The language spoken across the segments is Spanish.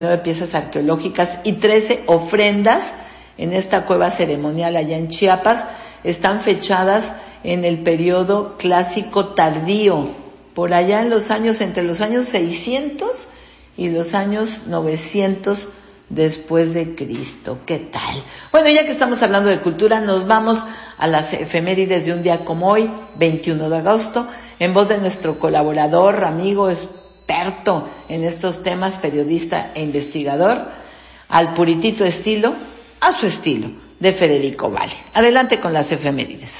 piezas arqueológicas y 13 ofrendas en esta cueva ceremonial allá en Chiapas. Están fechadas en el periodo clásico tardío, por allá en los años, entre los años 600 y los años 900 después de Cristo. ¿Qué tal? Bueno, ya que estamos hablando de cultura, nos vamos a las efemérides de un día como hoy, 21 de agosto, en voz de nuestro colaborador, amigo, experto en estos temas, periodista e investigador, al puritito estilo, a su estilo, de Federico Vale. Adelante con las efemérides.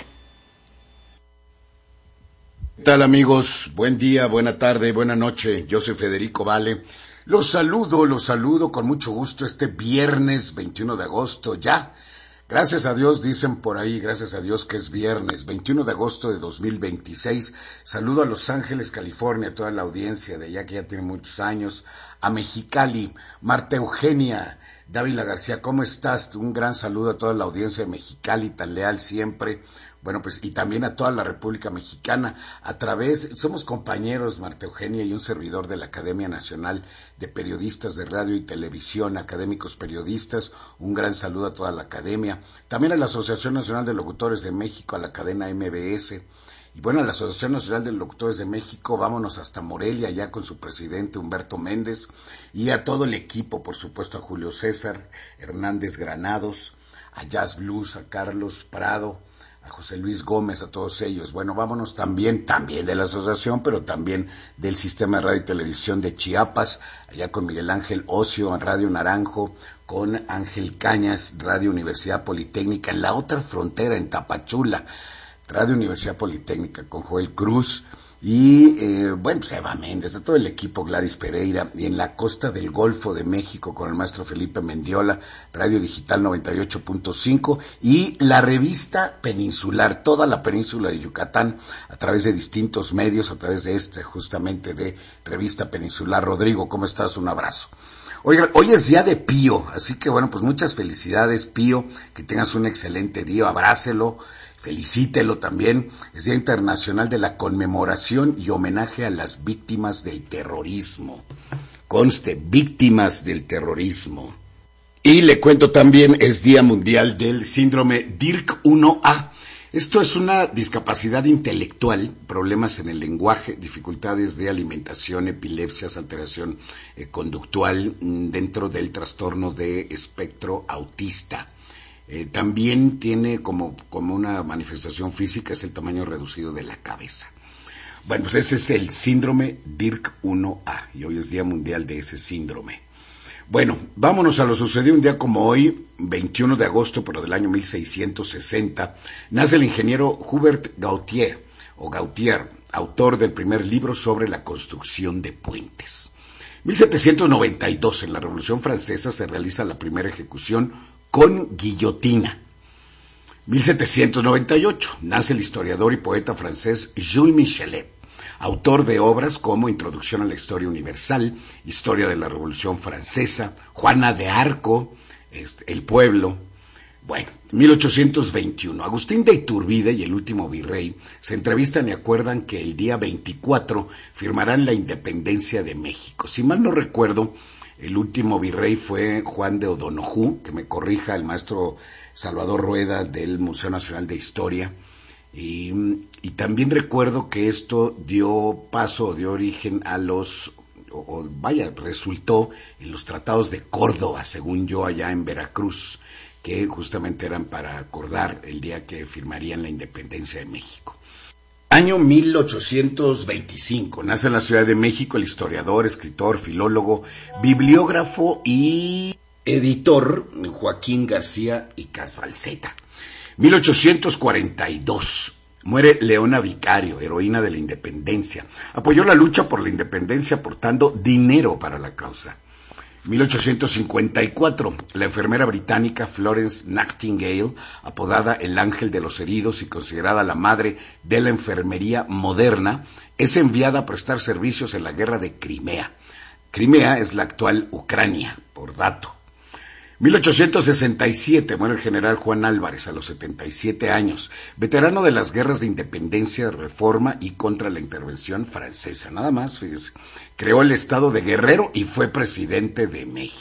¿Qué tal, amigos? Buen día, buena tarde, buena noche. Yo soy Federico Vale. Los saludo con mucho gusto este viernes 21 de agosto ya. Gracias a Dios, dicen por ahí, gracias a Dios que es viernes, 21 de agosto de 2026. Saludo a Los Ángeles, California, a toda la audiencia de allá que ya tiene muchos años, a Mexicali, Marta Eugenia, Dávila García, ¿cómo estás? Un gran saludo a toda la audiencia de Mexicali, tan leal siempre. Bueno, pues, y también a toda la República Mexicana, somos compañeros, Marta Eugenia y un servidor de la Academia Nacional de Periodistas de Radio y Televisión, académicos periodistas, un gran saludo a toda la academia, también a la Asociación Nacional de Locutores de México, a la cadena MBS, y bueno, a la Asociación Nacional de Locutores de México, vámonos hasta Morelia, ya con su presidente Humberto Méndez, y a todo el equipo, por supuesto, a Julio César Hernández Granados, a Jazz Blues, a Carlos Prado, a José Luis Gómez, a todos ellos. Bueno, vámonos también de la asociación, pero también del Sistema de Radio y Televisión de Chiapas, allá con Miguel Ángel Ocio, en Radio Naranjo, con Ángel Cañas, Radio Universidad Politécnica, en la otra frontera, en Tapachula, Radio Universidad Politécnica, con Joel Cruz, y bueno, pues Eva Méndez, a todo el equipo, Gladys Pereira, y en la costa del Golfo de México con el maestro Felipe Mendiola, Radio Digital 98.5, y la revista Peninsular, toda la península de Yucatán, a través de distintos medios, a través de justamente de Revista Peninsular. Rodrigo, ¿cómo estás? Un abrazo. Oigan, hoy es día de Pío, así que bueno, pues muchas felicidades, Pío, que tengas un excelente día, abrácelo, felicítelo también. Es Día Internacional de la Conmemoración y Homenaje a las Víctimas del Terrorismo. Conste, víctimas del terrorismo. Y le cuento también, es Día Mundial del Síndrome DIRC-1A. Esto es una discapacidad intelectual, problemas en el lenguaje, dificultades de alimentación, epilepsias, alteración conductual dentro del trastorno de espectro autista. También tiene como una manifestación física, es el tamaño reducido de la cabeza. Bueno, pues ese es el síndrome DIRC-1A y hoy es Día Mundial de ese síndrome. Bueno, vámonos a lo sucedido un día como hoy, 21 de agosto, pero del año 1660, nace el ingeniero Hubert Gautier, autor del primer libro sobre la construcción de puentes. 1792, en la Revolución Francesa, se realiza la primera ejecución con guillotina. 1798, nace el historiador y poeta francés Jules Michelet, autor de obras como Introducción a la Historia Universal, Historia de la Revolución Francesa, Juana de Arco, El Pueblo. Bueno, 1821, Agustín de Iturbide y el último virrey se entrevistan y acuerdan que el día 24 firmarán la independencia de México. Si mal no recuerdo, el último virrey fue Juan de O'Donoghue, que me corrija el maestro Salvador Rueda del Museo Nacional de Historia. Y también recuerdo que esto dio origen a resultó en los tratados de Córdoba, según yo, allá en Veracruz, que justamente eran para acordar el día que firmarían la independencia de México. Año 1825, nace en la Ciudad de México el historiador, escritor, filólogo, bibliógrafo y editor Joaquín García y Casbalceta. 1842, muere Leona Vicario, heroína de la independencia. Apoyó la lucha por la independencia aportando dinero para la causa. 1854, la enfermera británica Florence Nightingale, apodada el Ángel de los Heridos y considerada la madre de la enfermería moderna, es enviada a prestar servicios en la guerra de Crimea. Crimea es la actual Ucrania, por dato. 1867, muere el general Juan Álvarez a los 77 años, veterano de las guerras de independencia, reforma y contra la intervención francesa. Nada más, fíjese. Creó el estado de Guerrero y fue presidente de México.